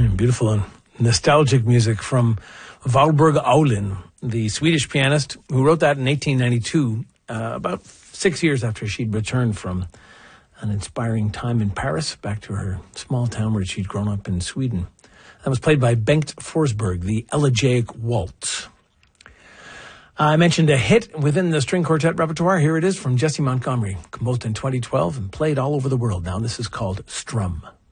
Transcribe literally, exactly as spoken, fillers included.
Beautiful and nostalgic music from Valborg Aulin, the Swedish pianist who wrote that in eighteen ninety-two, uh, about six years after she'd returned from an inspiring time in Paris, back to her small town where she'd grown up in Sweden. That was played by Bengt Forsberg, the Elegiac Waltz. I mentioned a hit within the string quartet repertoire. Here it is from Jesse Montgomery, composed in twenty twelve and played all over the world. Now this is called Strum.